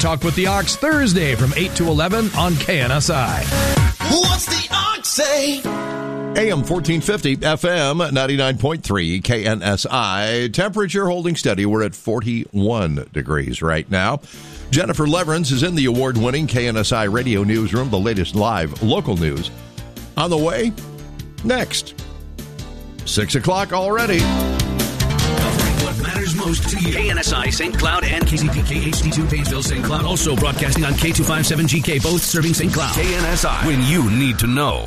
Talk with the Ox Thursday from 8 to 11 on KNSI. What's the Ox say? AM 1450, FM 99.3, KNSI. Temperature holding steady. We're at 41 degrees right now. Jennifer Leverins is in the award-winning KNSI Radio Newsroom, the latest live local news. On the way, next. 6 o'clock already. Covering what matters most to you. KNSI St. Cloud and KCPK HD2 Painesville St. Cloud. Also broadcasting on K257GK, both serving St. Cloud. KNSI, when you need to know.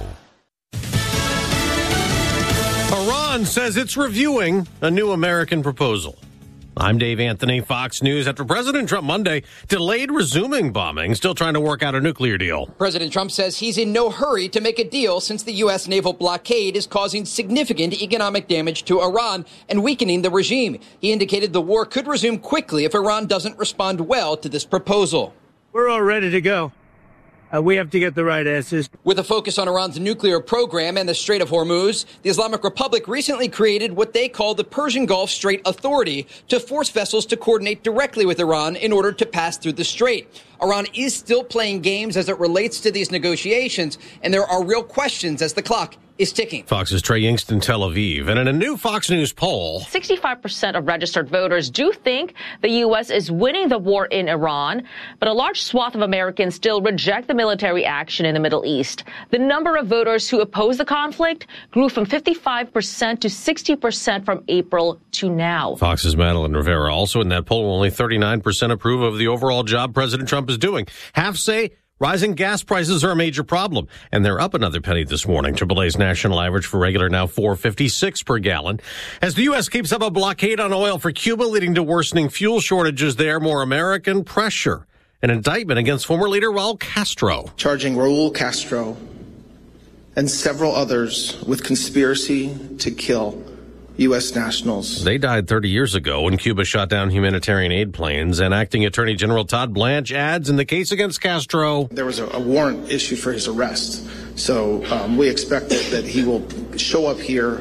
Iran says it's reviewing a new American proposal. I'm Dave Anthony, Fox News. After President Trump Monday delayed resuming bombing, still trying to work out a nuclear deal. President Trump says he's in no hurry to make a deal since the U.S. naval blockade is causing significant economic damage to Iran and weakening the regime. He indicated the war could resume quickly if Iran doesn't respond well to this proposal. We're all ready to go. We have to get the right answers. With a focus on Iran's nuclear program and the Strait of Hormuz, the Islamic Republic recently created what they call the Persian Gulf Strait Authority to force vessels to coordinate directly with Iran in order to pass through the strait. Iran is still playing games as it relates to these negotiations, and there are real questions as the clock is ticking. Fox's Trey Yingst in Tel Aviv. And in a new Fox News poll, 65% of registered voters do think the U.S. is winning the war in Iran, but a large swath of Americans still reject the military action in the Middle East. The number of voters who oppose the conflict grew from 55% to 60% from April to now. Fox's Madeline Rivera. Also in that poll, only 39% approve of the overall job President Trump is doing. Half say rising gas prices are a major problem, and they're up another penny this morning. AAA's national average for regular now $4.56 per gallon. As the U.S. keeps up a blockade on oil for Cuba, leading to worsening fuel shortages there, more American pressure. An indictment against former leader Raul Castro. Charging Raul Castro and several others with conspiracy to kill U.S. nationals. They died 30 years ago when Cuba shot down humanitarian aid planes, and Acting Attorney General Todd Blanche adds in the case against Castro, there was a warrant issued for his arrest. So we expect that he will show up here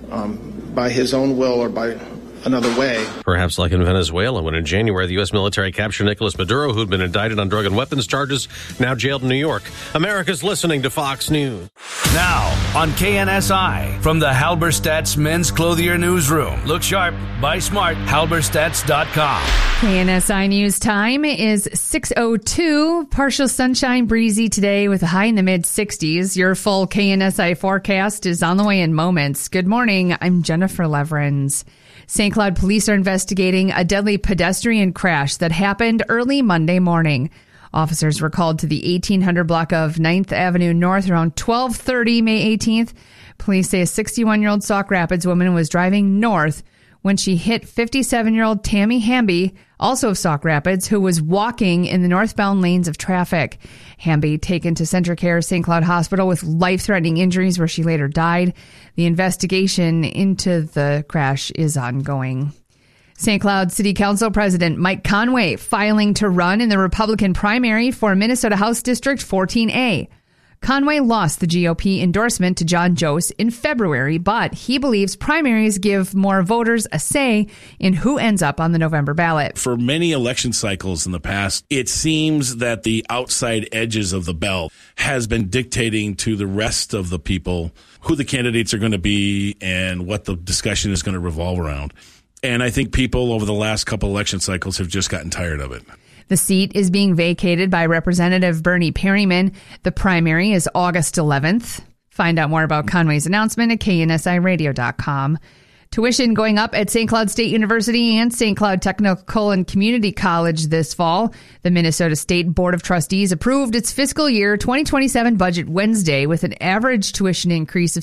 by his own will or by another way. Perhaps like in Venezuela, when in January the U.S. military captured Nicolas Maduro, who'd been indicted on drug and weapons charges, now jailed in New York. America's listening to Fox News. Now on KNSI, from the Halberstadt's Men's Clothier Newsroom. Look sharp, buy smart, halberstadts.com. KNSI News time is 6:02. Partial sunshine, breezy today with a high in the mid-60s. Your full KNSI forecast is on the way in moments. Good morning. I'm Jennifer Leverins. St. Cloud police are investigating a deadly pedestrian crash that happened early Monday morning. Officers were called to the 1800 block of 9th Avenue North around 12:30 May 18th. Police say a 61-year-old Sauk Rapids woman was driving north when she hit 57-year-old Tammy Hamby, also of Sauk Rapids, who was walking in the northbound lanes of traffic. Hamby taken to CentraCare St. Cloud Hospital with life-threatening injuries where she later died. The investigation into the crash is ongoing. St. Cloud City Council President Mike Conway filing to run in the Republican primary for Minnesota House District 14A. Conway lost the GOP endorsement to John Jost in February, but he believes primaries give more voters a say in who ends up on the November ballot. For many election cycles in the past, it seems that the outside edges of the belt has been dictating to the rest of the people who the candidates are going to be and what the discussion is going to revolve around. And I think people over the last couple election cycles have just gotten tired of it. The seat is being vacated by Representative Bernie Perryman. The primary is August 11th. Find out more about Conway's announcement at KNSIRadio.com. Tuition going up at St. Cloud State University and St. Cloud Technical and Community College this fall. The Minnesota State Board of Trustees approved its fiscal year 2027 budget Wednesday with an average tuition increase of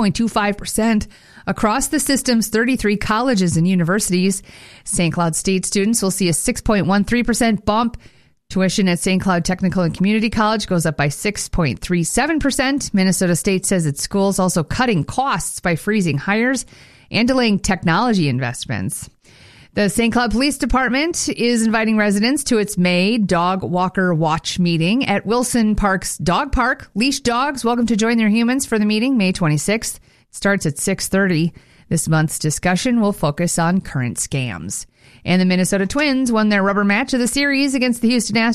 6.25% across the system's 33 colleges and universities. St. Cloud State students will see a 6.13% bump. Tuition at St. Cloud Technical and Community College goes up by 6.37%. Minnesota State says its school's also cutting costs by freezing hires and delaying technology investments. The St. Cloud Police Department is inviting residents to its May Dog Walker Watch meeting at Wilson Park's Dog Park. Leash dogs welcome to join their humans for the meeting May 26th. It starts at 6:30. This month's discussion will focus on current scams. And the Minnesota Twins won their rubber match of the series against the Houston Astros